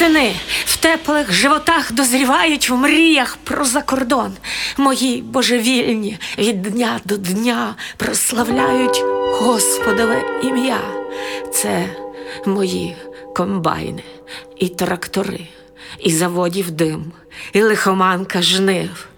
сини в теплих животах дозрівають в мріях про закордон. Мої божевільні від дня до дня прославляють Господове ім'я. Це мої комбайни і трактори, і заводів дим, і лихоманка жнив.